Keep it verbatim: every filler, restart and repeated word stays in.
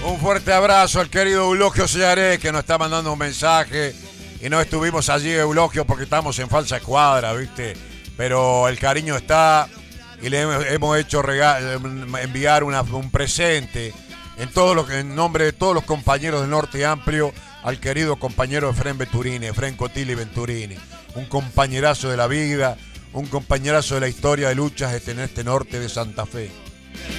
Un fuerte abrazo al querido Eulogio Sellaré, que nos está mandando un mensaje. Y no estuvimos allí, Eulogio, porque estamos en falsa escuadra, ¿viste? Pero el cariño está y le hemos hecho enviar una, un presente en, todo lo que, en nombre de todos los compañeros del Norte Amplio al querido compañero Efrén Venturini, Efrén Cotili Venturini. Un compañerazo de la vida, un compañerazo de la historia de luchas en este norte de Santa Fe.